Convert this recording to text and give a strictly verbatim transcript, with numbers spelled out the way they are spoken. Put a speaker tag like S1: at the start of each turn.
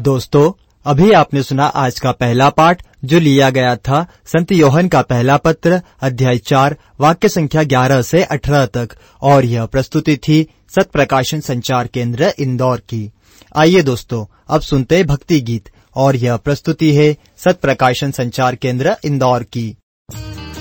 S1: दोस्तों, अभी आपने सुना आज का पहला पाठ जो लिया गया था संत योहन का पहला पत्र अध्याय चार वाक्य संख्या ग्यारह से अठारह तक, और यह प्रस्तुति थी सत प्रकाशन संचार केंद्र इंदौर की। आइए दोस्तों, अब सुनते हैं भक्ति गीत, और यह प्रस्तुति है सत प्रकाशन संचार केंद्र इंदौर की।